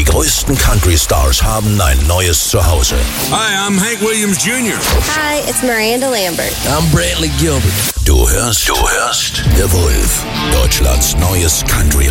Die größten Country-Stars haben ein neues Zuhause. Hi, I'm Hank Williams Jr. Hi, it's Miranda Lambert. I'm Brantley Gilbert. Du hörst The Wolf, Deutschlands neues Country